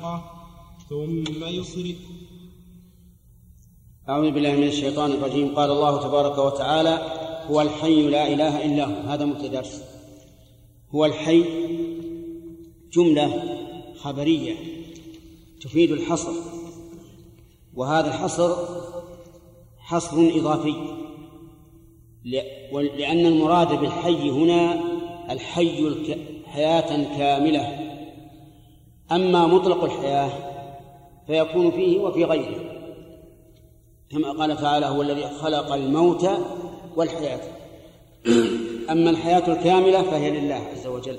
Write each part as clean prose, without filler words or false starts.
نفخة ثم يصرف. أعوذ بالله من الشيطان الرجيم. قال الله تبارك وتعالى: هو الحي لا إله إلا هو. هذا مبتدأ. هو الحي جملة خبرية تفيد الحصر، وهذا الحصر حصر إضافي، لأن المراد بالحي هنا الحي حياة كاملة. أما مطلق الحياة فيكون فيه وفي غيره، كما قال تعالى: هو الذي خلق الموت والحياة. أما الحياة الكاملة فهي لله عز وجل.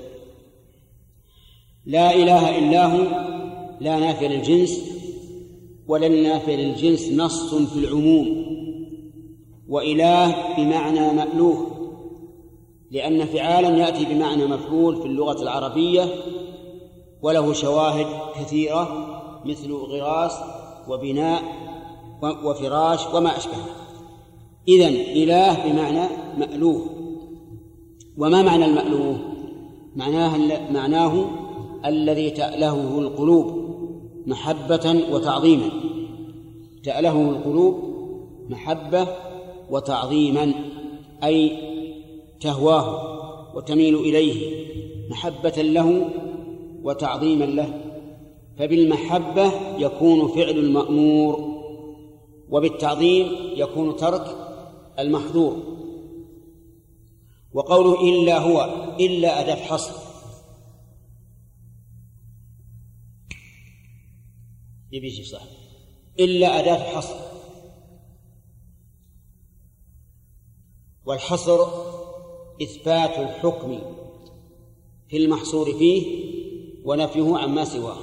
لا إله إلا هو لا نافي للجنس، وللنافي للجنس نص في العموم. وإله بمعنى مألوه، لأن فعالا يأتي بمعنى مفعول في اللغة العربية، وله شواهد كثيرة مثل غراس وبناء وفراش وما أشبهه. إذن إله بمعنى مألوه. وما معنى المألوه؟ معناه الذي تألهه القلوب محبة وتعظيما. تألهه القلوب محبة وتعظيما، أي تهواه وتميل إليه محبة له وتعظيما له. فبالمحبة يكون فعل المأمور، وبالتعظيم يكون ترك المحظور. وقوله إلا هو، إلا أداة حصر، يبيجي صح، إلا أداة حصر. والحصر إثبات الحكم في المحصور فيه ونفيه عما سواه.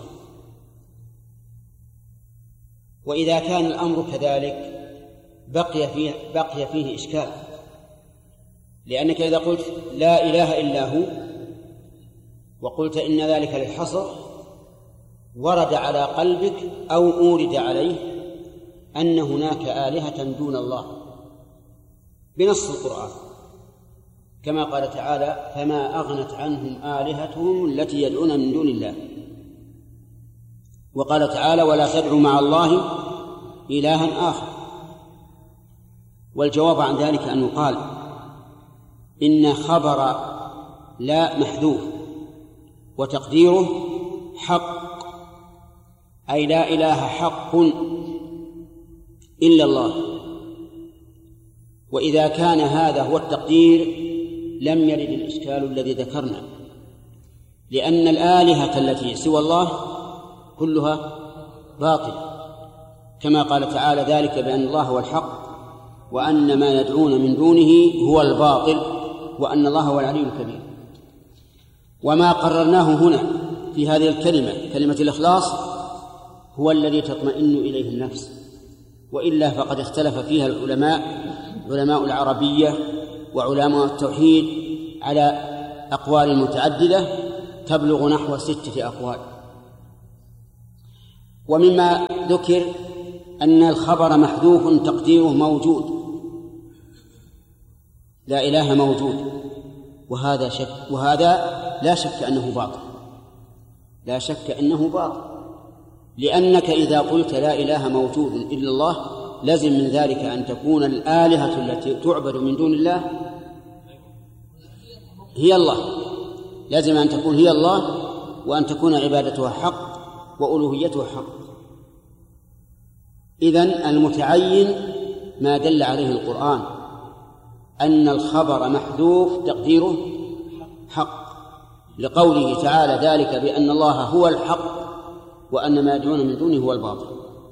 وإذا كان الأمر كذلك بقي فيه إشكال، لأنك إذا قلت لا إله إلا هو وقلت إن ذلك للحصر، ورد على قلبك أو أورد عليه أن هناك آلهة دون الله بنص القرآن، كما قال تعالى: فما أغنت عنهم آلهتهم التي يدعون من دون الله. وقال تعالى: ولا تدعوا مع الله إلها آخر. والجواب عن ذلك أن يقال إن خبر لا محذوف، وتقديره حق، أي لا إله حق إلا الله. وإذا كان هذا هو التقدير لم يرد الإشكال الذي ذكرنا، لأن الآلهة التي سوى الله كلها باطلة، كما قال تعالى: ذلك بأن الله هو الحق وأن ما يدعون من دونه هو الباطل وأن الله هو العلي الكبير. وما قررناه هنا في هذه الكلمة، كلمة الإخلاص، هو الذي تطمئن إليه النفس، وإلا فقد اختلف فيها علماء العربية وعلماء التوحيد على أقوال متعددة تبلغ نحو 6 أقوال. ومما ذكر أن الخبر محذوف تقديره موجود، لا إله موجود، وهذا لا شك أنه باطل، لا شك أنه باطل، لأنك إذا قلت لا إله موجود إلا الله لازم من ذلك أن تكون الآلهة التي تعبد من دون الله هي الله، لازم أن تكون هي الله، وأن تكون عبادتها حق وألوهيتها حق. إذن المتعين ما دل عليه القرآن أن الخبر محذوف تقديره حق، لقوله تعالى: ذلك بأن الله هو الحق وأن ما يدعون من دونه هو الباطل.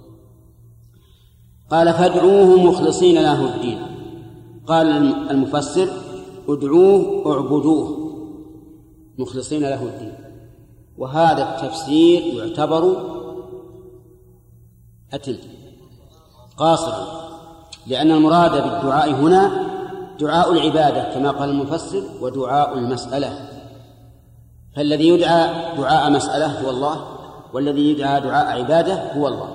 قال: فادعوه مخلصين له الدين. قال المفسر: ادعوه اعبدوه مخلصين له الدين. وهذا التفسير يعتبر قاصرا، لأن المراد بالدعاء هنا دعاء العبادة كما قال المفسر، ودعاء المسألة. فالذي يدعى دعاء مسألة هو الله، والذي يدعى دعاء عبادة هو الله.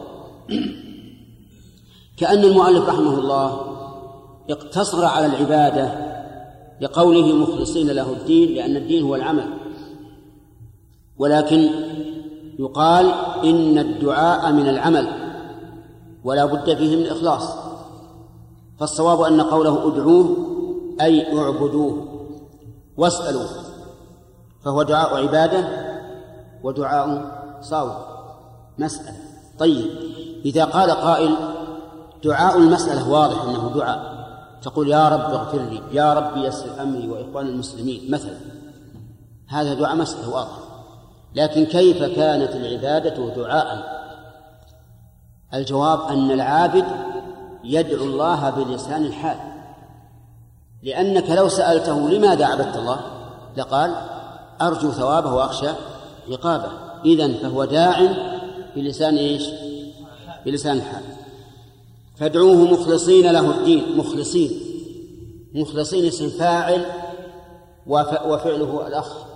كأن المؤلف رحمه الله اقتصر على العبادة لقوله مخلصين له الدين، لأن الدين هو العمل. ولكن يقال إن الدعاء من العمل ولا بد فيه من الإخلاص، فالصواب أن قوله ادعوه أي اعبدوه واسألوه، فهو دعاء عبادة ودعاء صواب مسألة. طيب، إذا قال قائل دعاء المسألة واضح أنه دعاء، تقول يا رب اغفر لي، يا رب يسر أمري وإخوان المسلمين مثلا، هذا دعاء مسألة واضح، لكن كيف كانت العبادة دعاء؟ الجواب أن العابد يدعو الله بلسان الحال، لأنك لو سألته لماذا عبدت الله لقال أرجو ثوابه وأخشى عقابه، إذن فهو داع بلسان إيش؟ بلسان الحال. فادعوه مخلصين له الدين. مخلصين اسم فاعل وفعله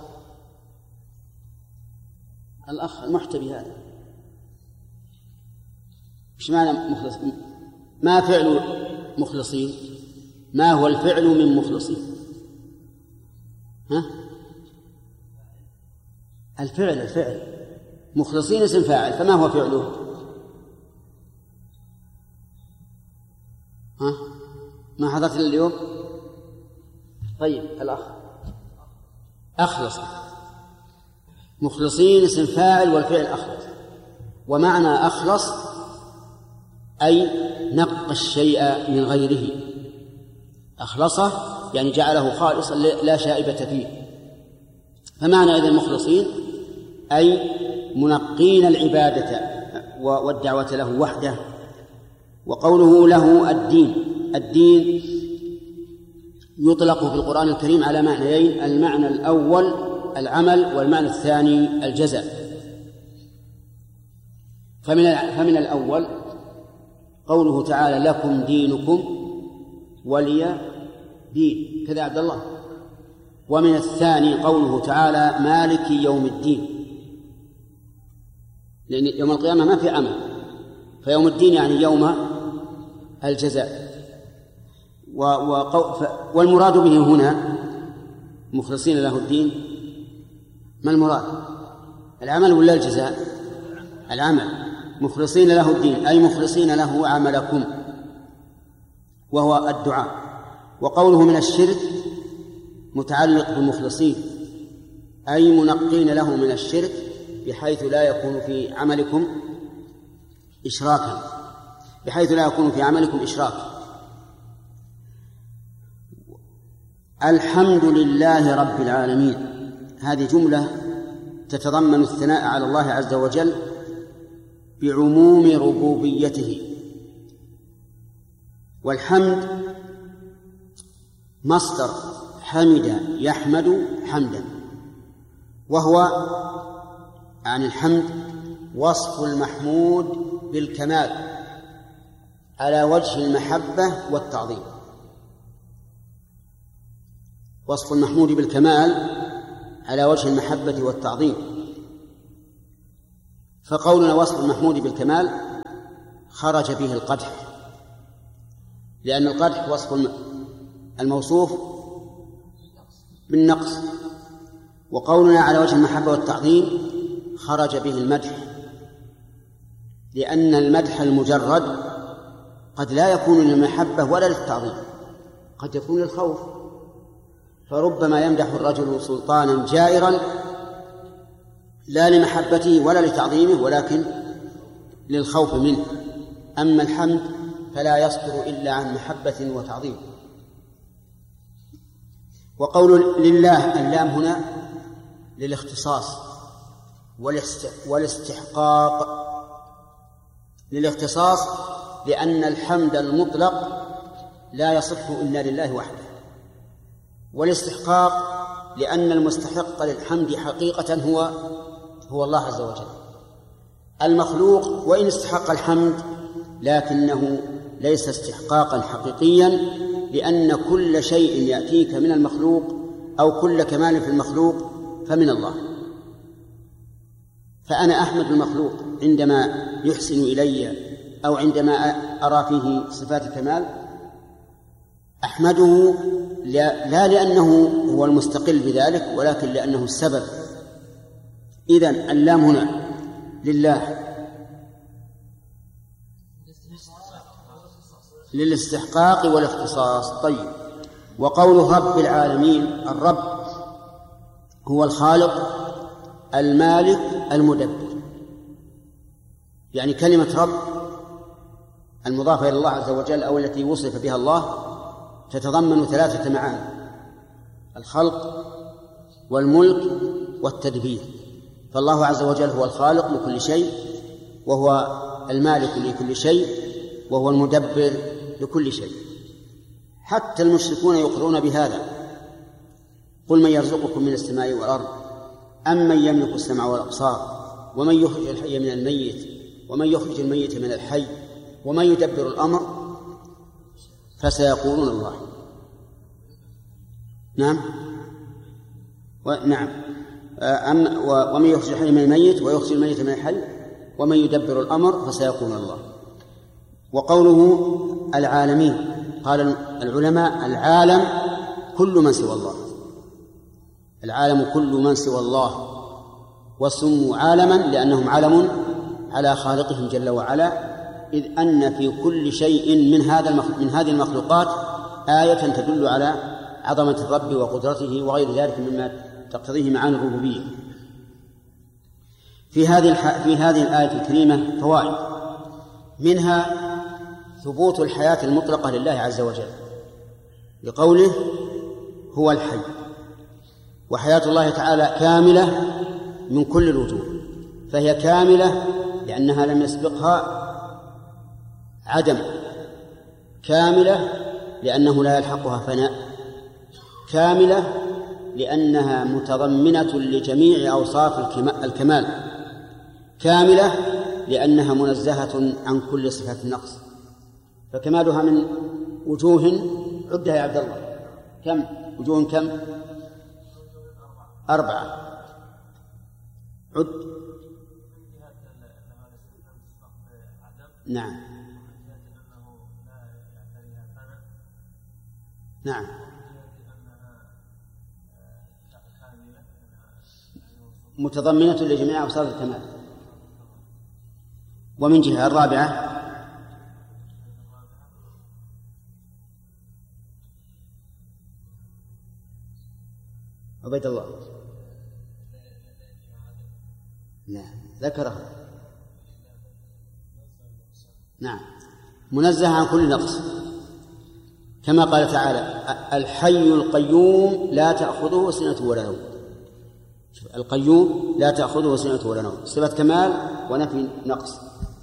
الأخ المحتبي هذا. إيش معنى مخلص؟ ما فعل مخلصين؟ ما هو الفعل من مخلصين؟ الفعل مخلصين اسم فاعل، فما هو فعله؟ ما حضرت اليوم؟ طيب الأخ أخلص. مخلصين اسم فاعل والفعل أخلص، ومعنى أخلص أي نقى الشيء من غيره، أخلصه يعني جعله خالصا لا شائبة فيه. فمعنى إذن المخلصين أي منقين العبادة والدعوة له وحده. وقوله له الدين يطلق في القرآن الكريم على معنيين: المعنى الأول العمل، والمعنى الثاني الجزاء. فمن الأول قوله تعالى لكم دينكم ولي دين، كذا عبد الله. ومن الثاني قوله تعالى مالك يوم الدين، لأن يوم القيامة ما في عمل، فيوم الدين يعني يوم الجزاء. والمراد به هنا مخلصين له الدين، ما المراد؟ العمل ولا الجزاء؟ العمل. مخلصين له الدين أي مخلصين له عملكم، وهو الدعاء. وقوله من الشرك متعلق بالمخلصين أي منقين له من الشرك بحيث لا يكون في عملكم إشراك. الحمد لله رب العالمين، هذه جملة تتضمن الثناء على الله عز وجل بعموم ربوبيته. والحمد مصدر حمد يحمد حمدا، وهو عن الحمد وصف المحمود بالكمال على وجه المحبة والتعظيم. وصف المحمود بالكمال على وجه المحبة والتعظيم. فقولنا وصف المحمود بالكمال خرج فيه القدح، لأن القدح وصف الموصوف بالنقص، وقولنا على وجه المحبة والتعظيم خرج به المدح، لأن المدح المجرد قد لا يكون للمحبة ولا للتعظيم، قد يكون للخوف. فربما يمدح الرجل سلطانا جائرا لا لمحبته ولا لتعظيمه ولكن للخوف منه. أما الحمد فلا يصدر إلا عن محبة وتعظيم. وقول لله اللام هنا للاختصاص والاستحقاق. للاختصاص لأن الحمد المطلق لا يصح إلا لله وحده، والاستحقاق لأن المستحق للحمد حقيقة هو الله عز وجل. المخلوق وإن استحق الحمد لكنه ليس استحقاقا حقيقيا، لأن كل شيء يأتيك من المخلوق أو كل كمال في المخلوق فمن الله. فأنا أحمد المخلوق عندما يحسن إلي أو عندما أرى فيه صفات الكمال، أحمده لا لأنه هو المستقل بذلك ولكن لأنه السبب. إذن اللام هنا لله للاستحقاق والاختصاص. طيب، وقوله رب العالمين، الرب هو الخالق المالك المدبر. يعني كلمة رب المضافة إلى الله عز وجل أو التي وصف بها الله تتضمن 3 معاني: الخلق والملك والتدبير. فالله عز وجل هو الخالق لكل شيء، وهو المالك لكل شيء، وهو المدبر لكل شيء. حتى المشركون يقرون بهذا: قل من يرزقكم من السماء والأرض أم من يملك السمع والأبصار ومن يخرج الحي من الميت ومن يخرج الميت من الحي ومن يدبر الأمر، فسيقولون الله. نعم ومن يخرج الحي من الميت ويخرج الميت من الحي ومن يدبر الأمر فسيقولون الله. وقوله العالمين، قال العلماء: العالم كل من سوى الله. العالم كل من سوى الله، وسموا عالما لأنهم علم على خالقهم جل وعلا، إذ أن في كل شيء من هذه المخلوقات آية تدل على عظمة الرب وقدرته وغير ذلك مما تقتضيه معاني الربوبية. في هذه الآية الكريمة فوائد، منها ثبوت الحياة المطلقة لله عز وجل لقوله هو الحي، وحياة الله تعالى كاملة من كل الوجوه، فهي كاملة لأنها لم يسبقها عدم، كاملة لأنه لا يلحقها فناء، كاملة لأنها متضمنة لجميع أوصاف الكمال، كاملة لأنها منزهة عن كل صفة النقص. فكمالها من وجوه عدها يا عبد الله، كم وجوه؟ كم؟ 4. عد. نعم نعم متضمنة لجميع أوصاف الكمال. ومن جهة 4 عبيد الله لا ذكرها. نعم، منزه عن كل نقص، كما قال تعالى: الحي القيوم لا تأخذه سنة ولا نوم. القيوم لا تأخذه سنة ولا نوم، صفة كمال ونفي نقص.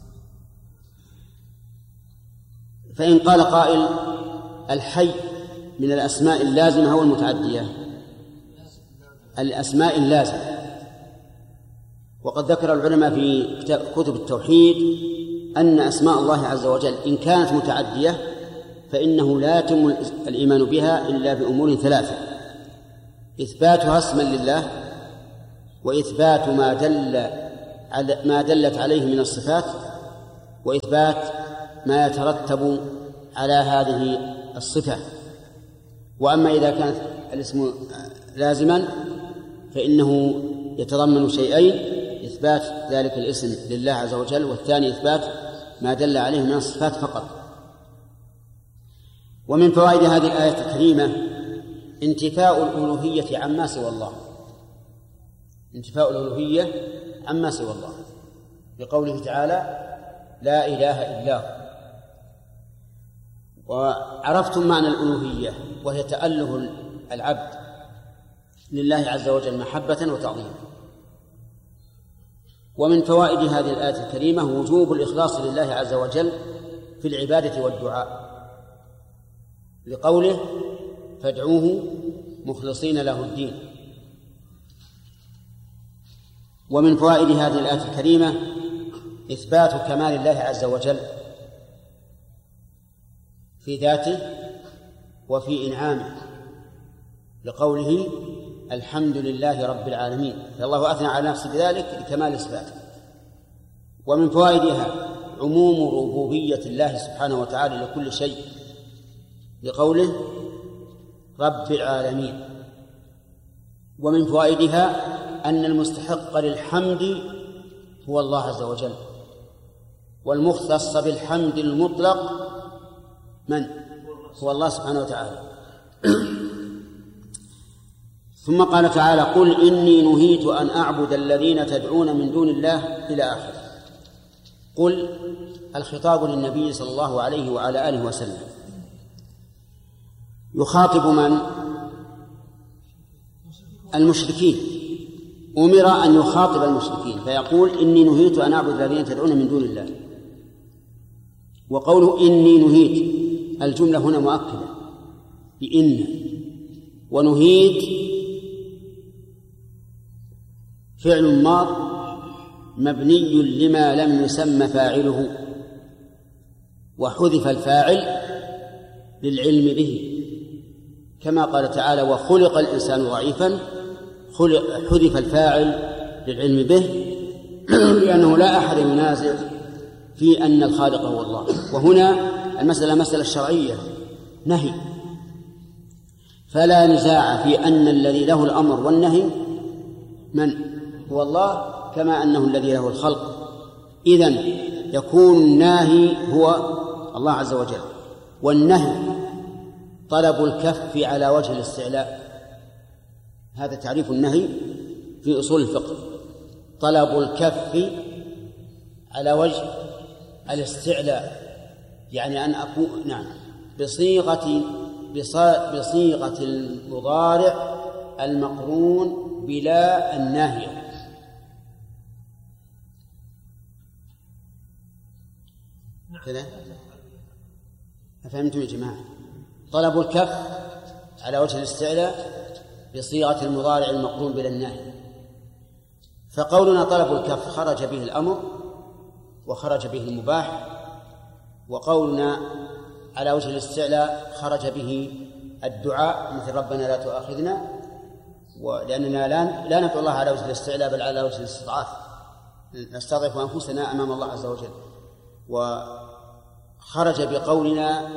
فإن قال قائل: الحي من الأسماء اللازمة أو المتعدية؟ الأسماء اللازمة. وقد ذكر العلماء في كتب التوحيد أن أسماء الله عز وجل إن كانت متعدية فإنه لا يتم الإيمان بها إلا بأمور 3: إثباتها اسما لله، وإثبات ما دلت عليه من الصفات، وإثبات ما يترتب على هذه الصفة. وأما إذا كان الاسم لازما فإنه يتضمن شيئين: إثبات ذلك الاسم لله عز وجل، والثاني إثبات ما دل عليه من الصفات فقط. ومن فوائد هذه الآية الكريمة انتفاء الألوهية عما سوى الله، انتفاء الألوهية عما سوى الله، بقوله تعالى: لا إله إلا هو. وعرفتم معنى الألوهية، وهي تأله العبد لله عز وجل محبة وتعظيما. ومن فوائد هذه الآية الكريمة وجوب الإخلاص لله عز وجل في العبادة والدعاء، لقوله: فادعوه مخلصين له الدين. ومن فوائد هذه الآية الكريمة إثبات كمال الله عز وجل في ذاته وفي إنعامه، لقوله: الحمد لله رب العالمين، فالله أثنى على نفسه بذلك لكمال صفاته. ومن فوائدها عموم ربوبية الله سبحانه وتعالى لكل شيء، لقوله: رب العالمين. ومن فوائدها أن المستحق للحمد هو الله عز وجل، والمختص بالحمد المطلق من؟ هو الله سبحانه وتعالى. ثم قال تعالى: قل إني نهيت أن أعبد الذين تدعون من دون الله إلى آخره. قل الخطاب للنبي صلى الله عليه وعلى آله وسلم، يخاطب من؟ المشركين. أمر أن يخاطب المشركين فيقول: إني نهيت أن أعبد الذين تدعون من دون الله. وقوله إني نهيت، الجملة هنا مؤكدة بإن، ونهيت فعل ماض مبني لما لم يسمى فاعله، وحذف الفاعل للعلم به، كما قال تعالى: وخلق الإنسان ضعيفا، حذف الفاعل للعلم به لأنه لا أحد ينازع في أن الخالق هو الله. وهنا المسألة مسألة شرعية، نهي، فلا نزاع في أن الذي له الأمر والنهي من؟ هو الله، كما أنه الذي له الخلق. إذن يكون الناهي هو الله عز وجل، والنهي طلب الكف على وجه الاستعلاء. هذا تعريف النهي في أصول الفقه: طلب الكف على وجه الاستعلاء، يعني أن أكون بصيغة المضارع المقرون بلا الناهية. كذا أفهمتم يا جماعة؟ طلب الكف على وجه الاستعلاء بصيغة المضارع المقرون بلا الناهية. فقولنا طلب الكف خرج به الأمر وخرج به المباح، وقولنا على وجه الاستعلاء خرج به الدعاء، مثل ربنا لا تؤاخذنا، ولأننا لا ندعو الله على وجه الاستعلاء بل على وجه الاستضعاف، نستضعف أنفسنا أمام الله عز وجل. وخرج بقولنا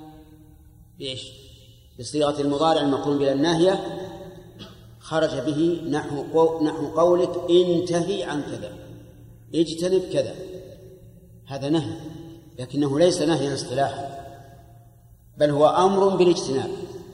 بصيغة المضارع المقرون بلا الناهية، خرج به نحو قولك: انتهي عن كذا، اجتنب كذا. هذا نهي، لكنه ليس نهيا اصطلاحا، بل هو أمر بالاجتناب.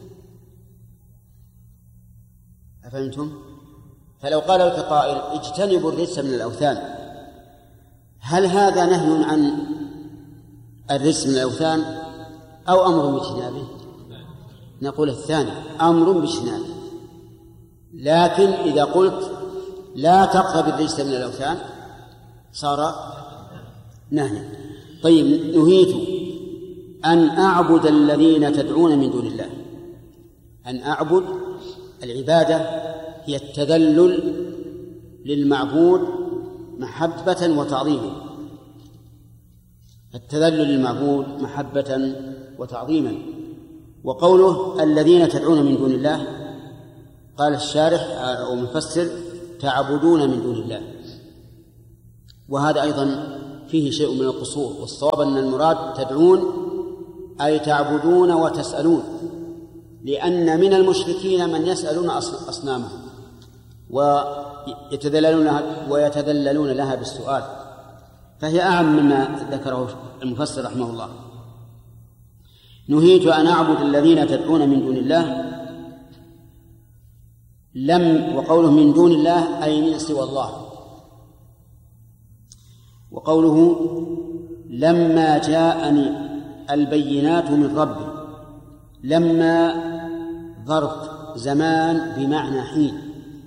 أفهمتم؟ فلو قال لك قائل: اجتنبوا الرجس من الأوثان، هل هذا نهي عن الرجس من الأوثان أو أمر باجتنابه؟ نقول الثاني، أمر باجتنابه. لكن إذا قلت لا تقرب الرجس من الأوثان صار نهيا. طيب، نهيت أن أعبد الذين تدعون من دون الله. أن أعبد، العبادة هي التذلل للمعبود محبة وتعظيما، التذلل للمعبود محبة وتعظيما. وقوله الذين تدعون من دون الله، قال الشارح أو مفسر: تعبدون من دون الله. وهذا أيضا فيه شيء من القصور، والصواب أن المراد تدعون أي تعبدون وتسألون، لأن من المشركين من يسألون أصنامهم ويتذللون لها بالسؤال، فهي أعم مما ذكره المفسر رحمه الله. نهيت أن أعبد الذين تدعون من دون الله. وقوله من دون الله أي من سوى الله. وقوله لما جاءني البينات من ربي، لما ظرف زمان بمعنى حين،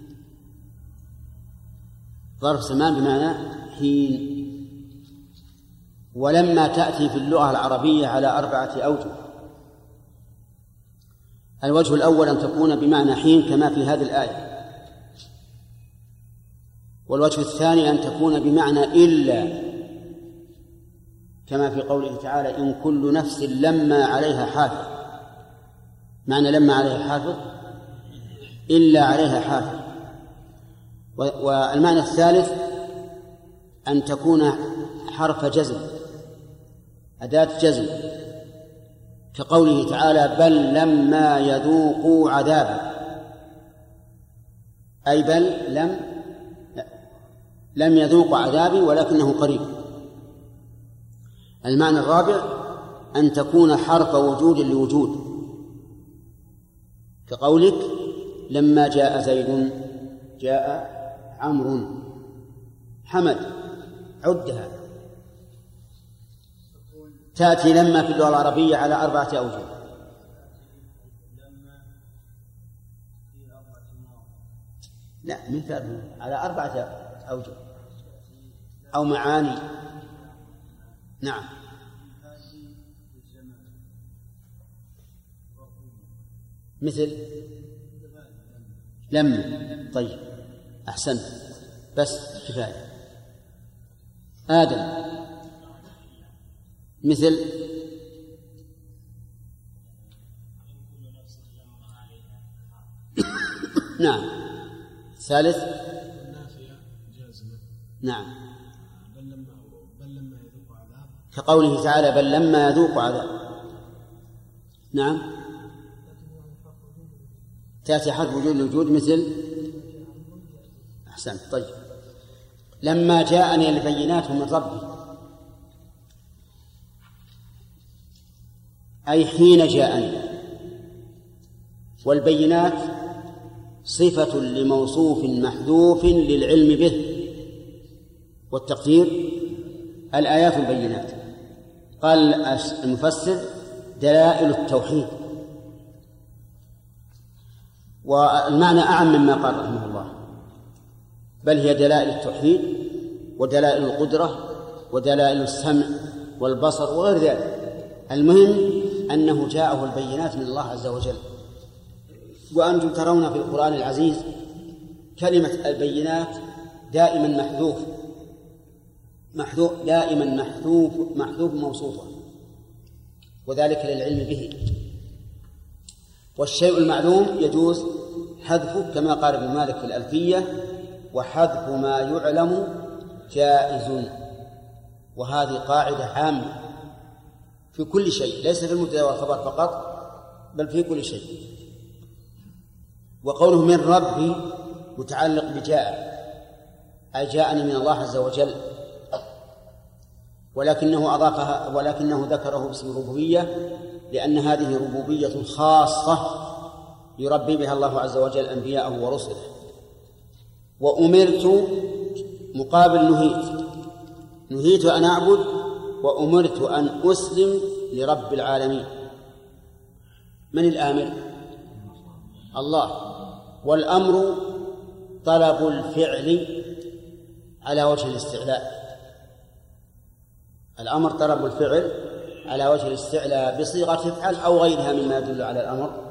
ظرف زمان بمعنى حين. ولما تأتي في اللغة العربية على 4 أوجه. الوجه الأول أن تكون بمعنى حين كما في هذه الآية، والوجه الثاني أن تكون بمعنى إلا كما في قوله تعالى: إن كل نفس لما عليها حافظ. معنى لما عليها حافظ إلا عليها حافظ. والمعنى الثالث أن تكون حرف جزم، أداة جزم، كقوله تعالى: بل لما يذوقوا عذابا، أي بل لم لم يذوقوا عذابي ولكنه قريب. المعنى الرابع أن تكون حرف وجود لوجود، كقولك لما جاء زيد جاء عمرو حمد، عدها. تأتي لما في اللغة العربية على 4 أوجه. لا، مثال على 4 أوجه أو معاني. نعم، مثل لما. طيب، أحسنت، بس كفاية. آدم مثل نعم. ثالث نعم، بل لما يذوق عذاب، كقوله تعالى بل لما يذوق عذاب. نعم، تأتي حرف وجود الوجود مثل أحسنت. طيب، لما جاءني البينات من ربي، أي حين جاءني. والبينات صفة لموصوف محذوف للعلم به، والتقدير الآيات البينات. قال المفسر دلائل التوحيد، والمعنى أعم مما قال رحمه الله، بل هي دلائل التوحيد ودلائل القدرة ودلائل السمع والبصر وغير ذلك. المهم أنه جاءه البينات من الله عز وجل. وأنتم ترون في القرآن العزيز كلمة البينات دائما دائما محذوف موصوفا، وذلك للعلم به. والشيء المعلوم يجوز حذفه، كما قال ابن مالك في الألفية: وحذف ما يعلم جائز. وهذه قاعدة عامة في كل شيء، ليس في المبتدأ والخبر فقط، بل في كل شيء. وقوله من ربي متعلق بجاء، أي جاءني من الله عز وجل، ولكنه ذكره باسم الربوبية، لأن هذه ربوبية خاصة يربي بها الله عز وجل أنبياءه ورسله. وأمرت مقابل نهيت أن أعبد، وأمرت أن أسلم لرب العالمين. من الآمر؟ الله. والأمر طلب الفعل على وجه الاستعلاء. الأمر طلب الفعل على وجه الاستعلاء بصيغة افعل أو غيرها مما يدل على الأمر.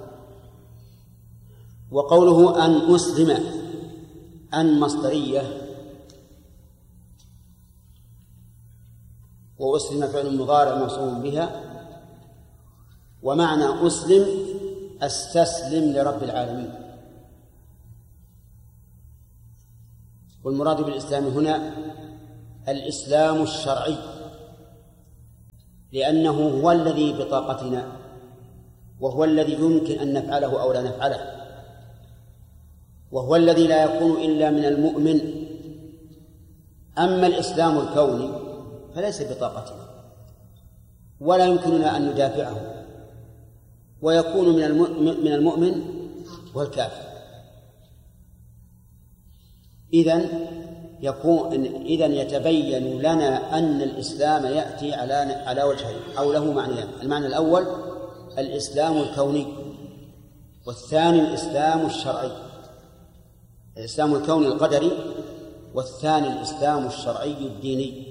وقوله أن أسلم، أن مصدرية، وأسلم فعل مضارع موصول بها. ومعنى أسلم أستسلم لرب العالمين. والمراد بالإسلام هنا الإسلام الشرعي، لأنه هو الذي بطاقتنا، وهو الذي يمكن أن نفعله أو لا نفعله، وهو الذي لا يكون إلا من المؤمن. أما الإسلام الكوني فليس بطاقتنا، ولا يمكننا أن ندافعه، ويكون من المؤمن والكافر. إذن يتبين لنا أن الإسلام يأتي على وجهين أو له معنيان. المعنى الأول الإسلام الكوني، والثاني الإسلام الشرعي. الإسلام الكوني القدري، والثاني الإسلام الشرعي الديني.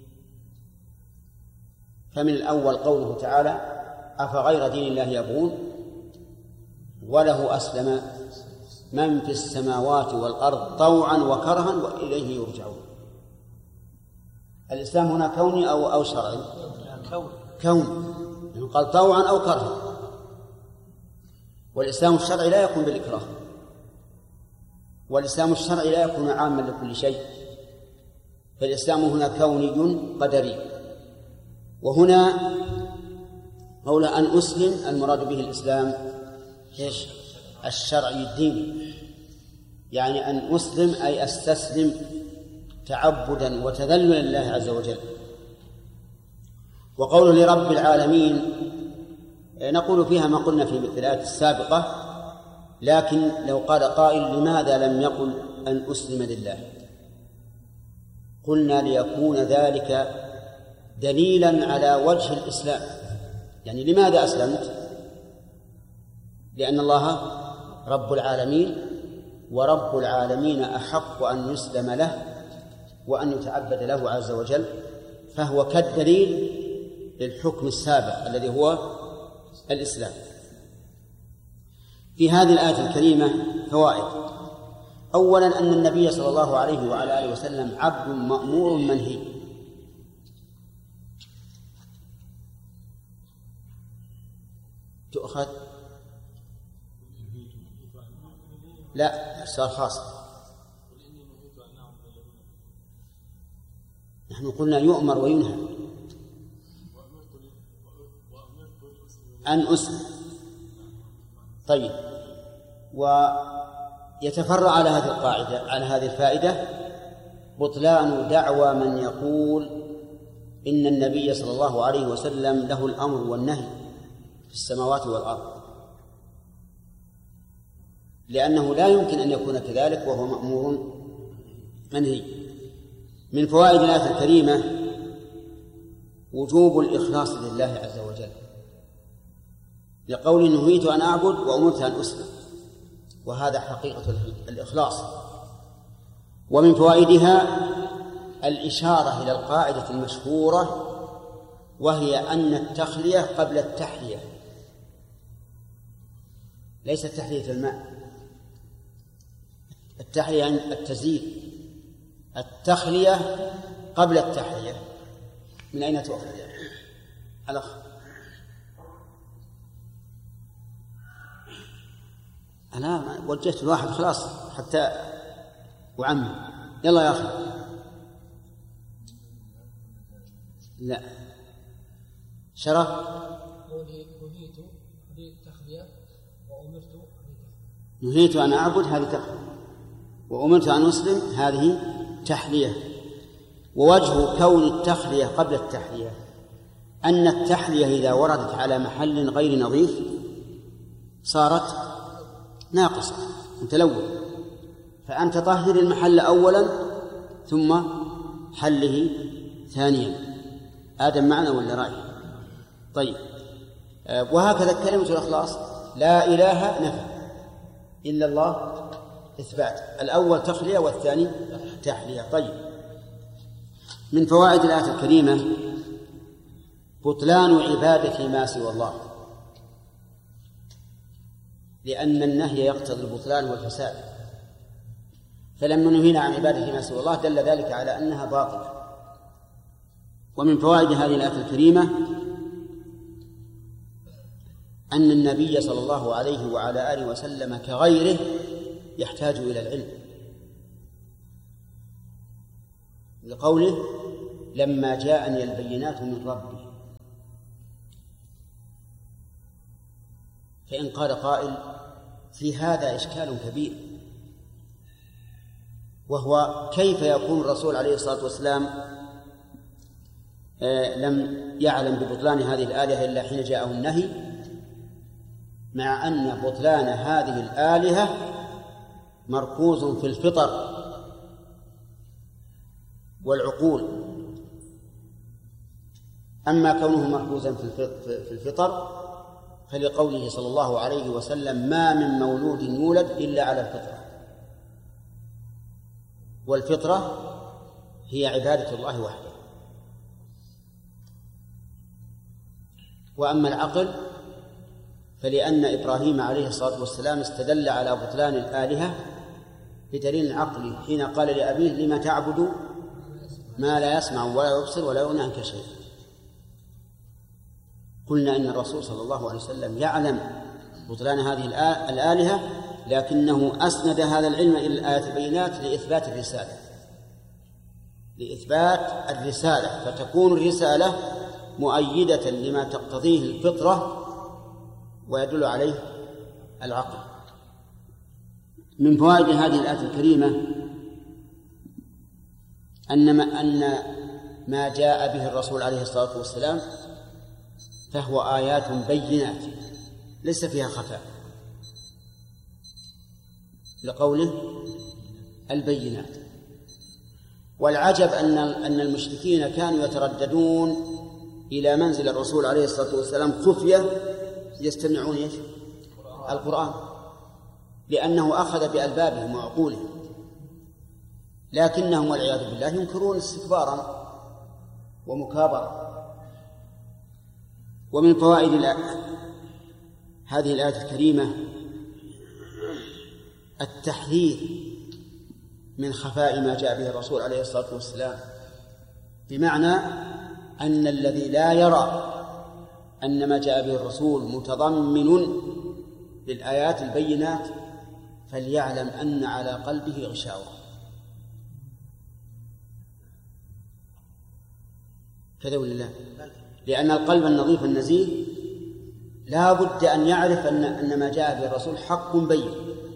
فمن الأول قوله تعالى: أفغير دين الله يبغون وله أسلم من في السماوات والأرض طوعا وكرها وإليه يرجعون. الإسلام هنا كوني أو شرعي؟ كوني، يعني قال طوعا أو كرها. والإسلام الشرعي لا يكون بالإكراه، والإسلام الشرعي لا يكون عاما لكل شيء. فالإسلام هنا كوني قدري. وهنا قول أن أسلم المراد به الإسلام الشرعي الديني، يعني أن أسلم أي أستسلم تعبدا وتذللا لله عز وجل. وقوله لرب العالمين نقول فيها ما قلنا في الآية السابقة، لكن لو قال قائل لماذا لم يقل أن أسلم لله؟ قلنا ليكون ذلك دليلا على وجه الإسلام. يعني لماذا أسلمت؟ لأن الله رب العالمين، ورب العالمين أحق أن يسلم له وأن يتعبد له عز وجل، فهو كالدليل للحكم السابق الذي هو الإسلام. في هذه الآية الكريمة فوائد. أولا أن النبي صلى الله عليه وعلى آله وسلم عبد مأمور منهي. تؤخذ لا صار خاص. نحن قلنا يؤمر وينهى أن أسلم. طيب، ويتفرع على هذه القاعدة، على هذه الفائدة، بطلان دعوى من يقول إن النبي صلى الله عليه وسلم له الأمر والنهي في السماوات والأرض، لأنه لا يمكن أن يكون كذلك وهو مأمور منهي. من فوائد الآية الكريمة وجوب الإخلاص لله عز وجل، لقول نهيت أن أعبد وأمرت أن أسلم، وهذا حقيقة الإخلاص. ومن فوائدها الإشارة إلى القاعدة المشهورة، وهي أن التخلية قبل التحلية، ليس تحلية الماء. التحلية عن التزيين، التخلية قبل التحلية. من أين تؤخذ الأخ؟ أنا وجهت الواحد خلاص حتى وعمي. يلا يا أخي. لا شرف. نهيت أن أعبد هذه تخلية، وأمرت أن أسلم هذه تحلية. ووجه كون التخلية قبل التحلية أن التحلية إذا وردت على محل غير نظيف صارت ناقصة متلوث، فأنت طهر المحل أولا ثم حله ثانيا. آدم معنا ولا رأي؟ طيب، وهكذا كلمة الإخلاص، لا إله نفي إلا الله إثبات، الأول تخلية والثاني تحلية. طيب، من فوائد الآية الكريمة بطلان عبادة ما سوى الله، لأن النهي يقتضي البطلان والفساد، فلما نهينا عن عبادة ما سوى الله دل ذلك على أنها باطلة. ومن فوائد هذه الآية الكريمة أن النبي صلى الله عليه وعلى آله وسلم كغيره يحتاج إلى العلم، لقوله لما جاءني البينات من ربي. فإن قال قائل في هذا إشكال كبير، وهو كيف يكون الرسول عليه الصلاة والسلام لم يعلم ببطلان هذه الآلهة إلا حين جاءه النهي، مع أن بطلان هذه الآلهة مركوز في الفطر والعقول. أما كونه مركوزا في الفطر فلقوله صلى الله عليه وسلم ما من مولود يولد إلا على الفطرة، والفطرة هي عبادة الله وحده. وأما العقل فلأن إبراهيم عليه الصلاة والسلام استدل على بطلان الآلهة بدليل عقلي حين قال لأبيه لما تعبد ما لا يسمع ولا يبصر ولا يغني عنك شيء. قلنا إن الرسول صلى الله عليه وسلم يعلم بطلان هذه الآلهة، لكنه أسند هذا العلم إلى الآيات البينات لإثبات الرسالة، لإثبات الرسالة، فتكون الرسالة مؤيدة لما تقتضيه الفطرة ويدل عليه العقل. من فوائد هذه الآية الكريمة أن ما جاء به الرسول عليه الصلاة والسلام فهو آيات بينات ليس فيها خفاء، لقوله البينات. والعجب أن المشركين كانوا يترددون إلى منزل الرسول عليه الصلاة والسلام خفية يستمعون القرآن، لأنه أخذ بألبابهم وعقولهم، لكنهم والعياذ بالله ينكرون استكبارا ومكابرة. ومن فوائد هذه الآية الكريمة التحذير من خفاء ما جاء به الرسول عليه الصلاة والسلام، بمعنى أن الذي لا يرى أن ما جاء به الرسول متضمن للآيات البينات فليعلم أن على قلبه غشاوة. كذا ولا لا؟ لأن القلب النظيف النزيه لا بد أن يعرف أن ما جاء به الرسول حق بين،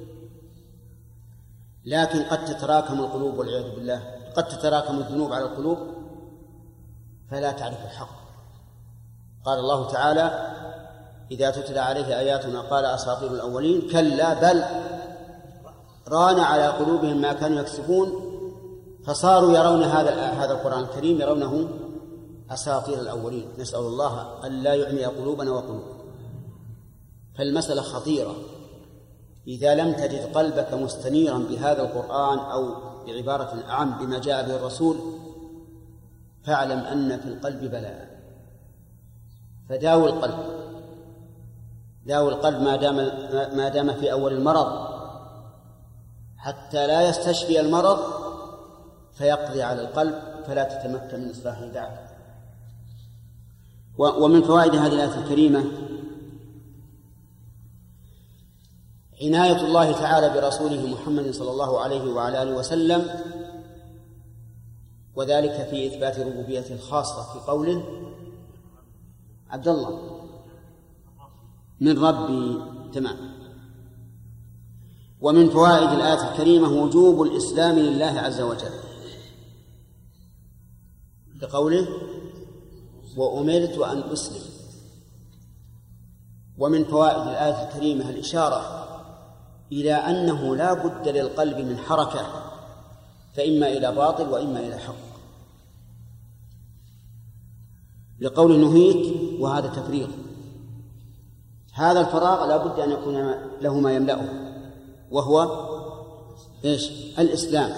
لكن قد تتراكم القلوب والعياذ بالله، قد تتراكم الذنوب على القلوب فلا تعرف الحق. قال الله تعالى: إذا تتلى عليه آياتنا قال أساطير الأولين، كلا بل ران على قلوبهم ما كانوا يكسبون فصاروا يرون هذا القرآن الكريم يرونه أساطير الأولين. نسأل الله أن لا يعمي قلوبنا وقلوبهم. فالمسألة خطيرة، إذا لم تجد قلبك مستنيرا بهذا القرآن أو بعبارة أعم بما جاء به الرسول فاعلم أن في القلب بلاء، فداوي القلب، داوي القلب ما دام في أول المرض حتى لا يستشفي المرض فيقضي على القلب فلا تتمكن من إصلاحه بعد. ومن فوائد هذه الآية الكريمة عناية الله تعالى برسوله محمد صلى الله عليه وعلى آله وسلم، وذلك في إثبات ربوبيته الخاصة في قوله: عبد الله من ربي. تمام. ومن فوائد الآية الكريمة وجوب الإسلام لله عز وجل بقوله: وأمرت أن أسلم. ومن فوائد الآية الكريمة الإشارة إلى أنه لا بد للقلب من حركة، فإما إلى باطل وإما إلى حق، لقول نهيك وهذا تفريغ. هذا الفراغ لا بد أن يكون له ما يملأه، وهو الإسلام،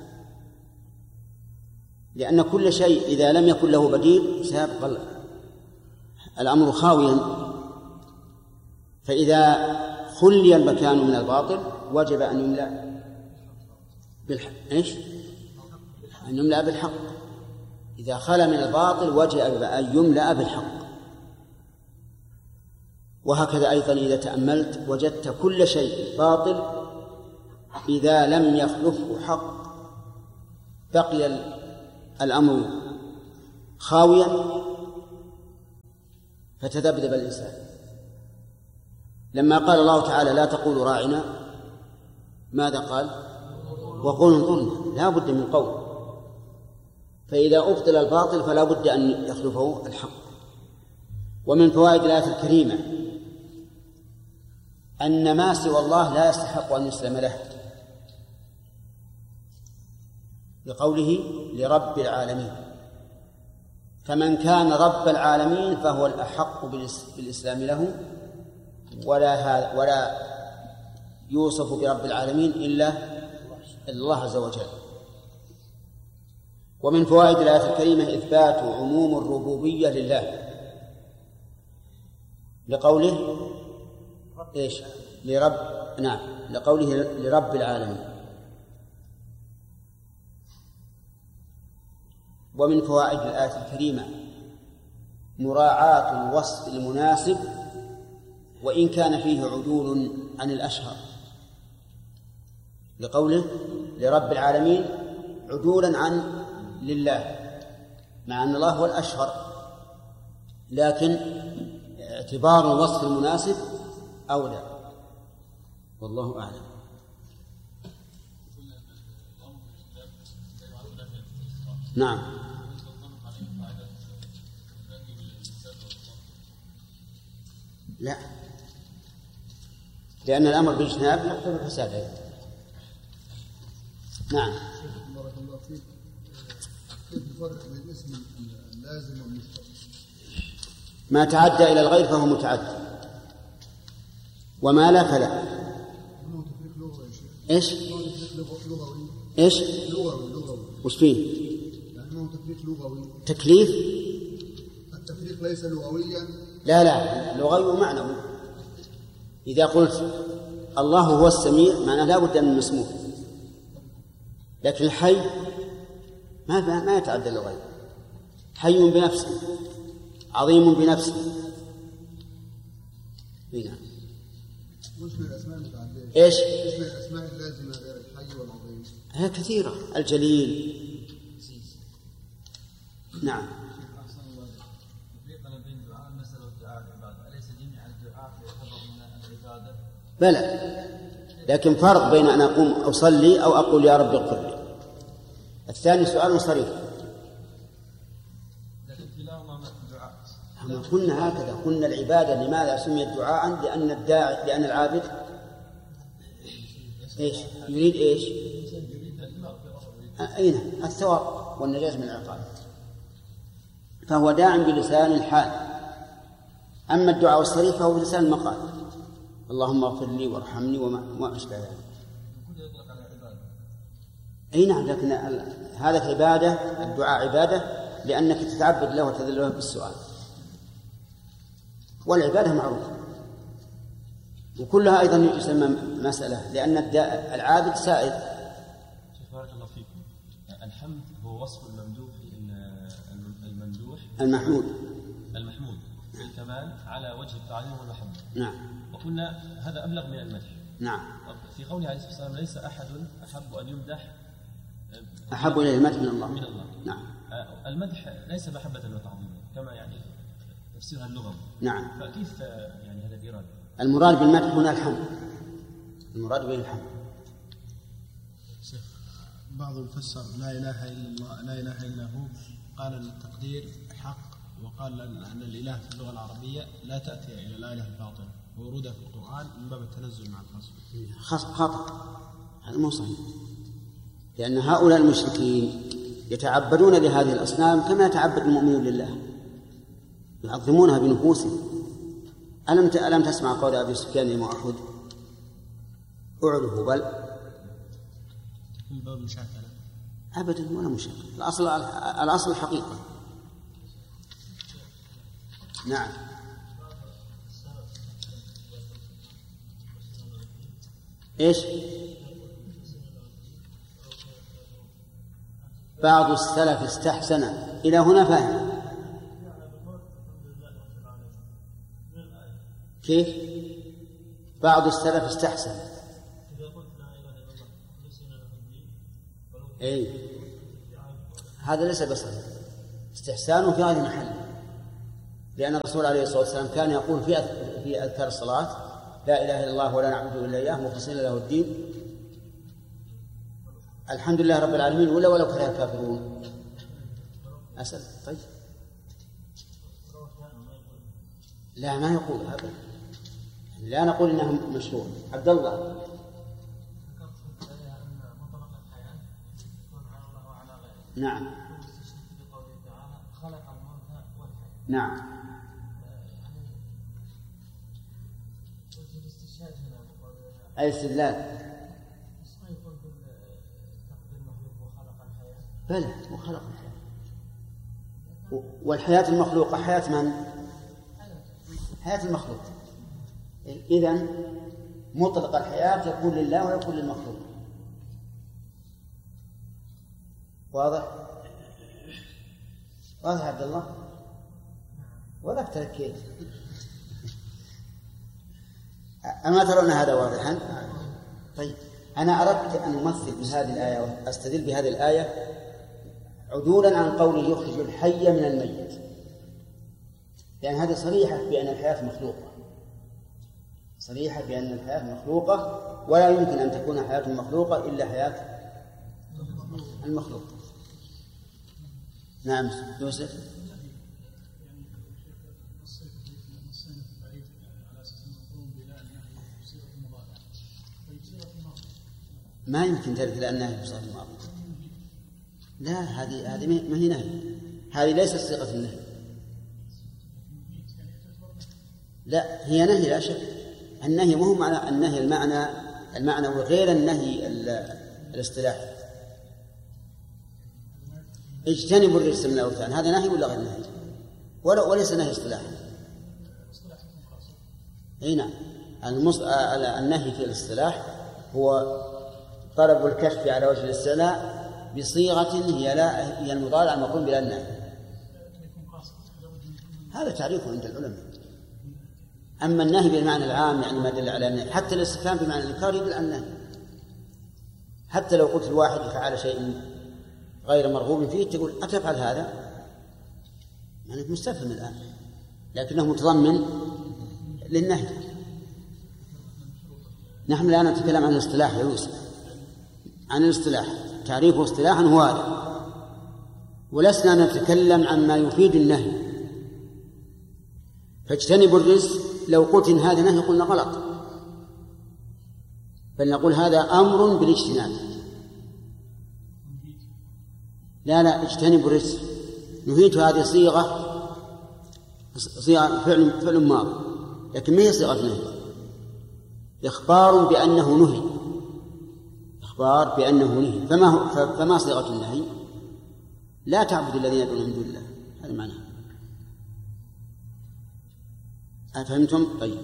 لأن كل شيء إذا لم يكن له بديل سيبقى الأمر خاويا. فإذا خلي المكان من الباطل وجب أن يملأ بالحق. أن يملأ بالحق. إذا خلا من الباطل وجب أن يملأ بالحق. وهكذا أيضا إذا تأملت وجدت كل شيء باطل إذا لم يخلفه حق بقي الأمر خاويا فتذبذب الإنسان. لما قال الله تعالى: لا تقولوا راعنا، ماذا قال؟ وقولوا انظرنا. لا بد من قول. فإذا أبطل الباطل فلا بد أن يخلفه الحق. ومن فوائد الآية الكريمة أن ما سوى الله لا يستحق أن يسلم له، بقوله: لرب العالمين. فمن كان رب العالمين فهو الأحق بالإسلام له، ولا يوصف برب العالمين إلا الله عز وجل. ومن فوائد الآية الكريمة إثبات عموم الربوبية لله، لقوله لقوله لرب العالمين. ومن فوائد الآية الكريمة مراعاة الوصف المناسب وإن كان فيه عدول عن الأشهر، لقوله لرب العالمين عدولا عن لله، مع أن الله هو الأشهر، لكن اعتبار الوصف المناسب أولى، والله أعلم. نعم. لا، لأن الأمر بالاجتناب يقتضي الفساد أيضا. نعم. بارك الله فيك. كيف الفرق بين الاسم اللازم والمشتق؟ ما تعدى إلى الغير فهو متعدى، وما لا فلا. إيش؟ لغوي. إيش؟ لغوي. وش فيه؟ لأنه تفريق لغوي. تكليف؟ التفريق ليس لغويا. لا، لغوي ومعنوي. إذا قلت الله هو السميع معناه لا بد من المسموع، لكن الحي ما يتعدى لغوي. حي بنفسه، عظيم بنفسه. هنا وش من الأسماء المتعددة؟ إيش؟ وش من الأسماء اللازمة غير الحي والعظيم؟ هي كثيرة. الجليل. نعم. بلى، لكن فرق بين أن أقوم أصلي أو أقول يا رب اغفر لي. الثاني سؤال صريح. قلنا هكذا، قلنا العبادة لماذا سميت دعاء؟ لأن العابد إيش يريد؟ إيش؟ أين الثواب والنجاة من العقاب، فهو داع بلسان الحال. أما الدعاء الصريح فهو بلسان المقال، اللهم اغفر لي وارحمني وما أشبه ذلك. أي نعم، لكن هذا عبادة، الدعاء عبادة لأنك تتعبد له وتذل له بالسؤال، والعبادة معروفة، وكلها أيضا يسمى مسألة، لأن العابد سائل. بارك الله فيكم. الحمد هو وصف الممدوح، الممدوح المحمود في الكمال على وجه التعظيم والمحبة. نعم. وقلنا هذا أبلغ من المدح. نعم. في قوله عليه الصلاة والسلام ليس أحد أحب أن يمدح أحب إلى المدح من الله. نعم. المدح ليس محبة وتعظيما كما يعني تفسيرها اللغوي. نعم. فكيف يعني هذا الإرادة؟ المراد بالمدح هنا الحمد، المراد به الحمد. بعضهم فسر لا إله إلا الله، لا إله إلا هو، قال التقدير حق، وقال أن الإله في اللغة العربية لا تأتي إلى لا إله الباطل، وورودها في القرآن من باب التنزل مع الخصم. خطأ، هذا مو صحيح، لأن هؤلاء المشركين يتعبدون لهذه الأصنام كما يتعبد المؤمنون لله، يعظمونها بنفوسهم. ألم تسمع قول أبي سفيان لمعاهد أعرف بل من باب المشاكلة؟ أبدا ولا مشاكلة، الأصل الحقيقة. نعم. إيش؟ بعض السلف استحسن، إلى هنا فاهم كيف؟ بعض السلف استحسن. أي هذا ليس بصحيح، استحسان في هذا المحل، لأن الرسول عليه الصلاة والسلام كان يقول في أذكار الصلاة لا إله إلا الله ولا نعبد إلا إياه مخلصين له الدين الحمد لله رب العالمين ولو كره الكافرون. أسأل. طيب لا، ما يقول هذا، لا نقول إنها مشروع. عبد الله. نعم. نعم. أي استدلال؟ بلى، وخلق الحياة، والحياة المخلوقة حياة من؟ حياة المخلوق. إذن مطلق الحياة يكون لله ويكون للمخلوق. واضح؟ واضح عبد الله؟ ولا تركيز؟ أما ترون هذا واضحا؟ طيب أنا أردت أن أمثل بهذه الآية وأستدل بهذه الآية عدولا عن قوله يخرج الحي من الميت، لأن هذه صريحة بأن الحياة مخلوقة، صريحة بأن الحياة مخلوقة، ولا يمكن أن تكون حياة مخلوقة إلا حياة المخلوق. نعم يوسف. ما يمكن ذلك لأنها في صيغة الماضي. لا، هذه ما هي نهي، هذه ليست صيغة النهي. لا، هي نهي لا شك. النهي مو معنى النهي المعنى وغير النهي الاصطلاحي. اجتنبوا الرجس من الأوثان، هذا نهي ولا غير نهي؟ وليس نهي اصطلاحي. اي نعم، النهي في الاصطلاح هو طلب الكشف على وجه الاستعلاء بصيغة هي المضارع المقرون بلا النهي. هذا تعريفه عند العلماء. أما النهي بالمعنى العام يعني ما دل على النهي، حتى الاستفهام بمعنى الإنكار يدل على النهي. حتى لو قلت الواحد فعل شيء غير مرغوب فيه تقول أتفعل هذا؟ يعني مستفهم الآن، لكنه متضمن للنهي. نحن الآن نتكلم عن الاصطلاح يا يوسف، عن الاصطلاح، تعريفه اصطلاحا هو هذا، ولسنا نتكلم عن ما يفيد النهي. فاجتنبوا الرجس، لو قلت إن هذا نهي قلنا غلط، بل نقول هذا أمر بالاجتناب. لا اجتنبوا الرجس، نهيت هذه صيغة فعل ماضي، لكن ما هي صيغة نهي، إخبار بأنه نهي، إخبار بأنه نهي. فما صيغة النهي؟ لا تعبد الذين يدعون من دون الله، هذا معناه. أفهمتم؟ طيب،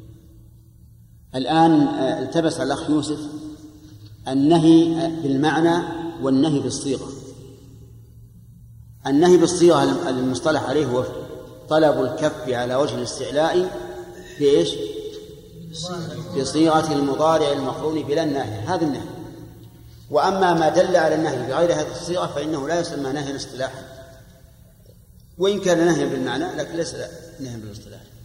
الآن التبس على الأخ يوسف النهي بالمعنى والنهي بالصيغة. النهي بالصيغة المصطلح عليه هو طلب الكف على وجه الاستعلاء بإيش؟ بصيغة المضارع المقرون بلا النهي، هذا النهي. وأما ما دل على النهي بغير هذه الصيغة فإنه لا يسمى نهيا اصطلاحا، وإن كان نهيا بالمعنى لكن ليس نهيا بالاصطلاح.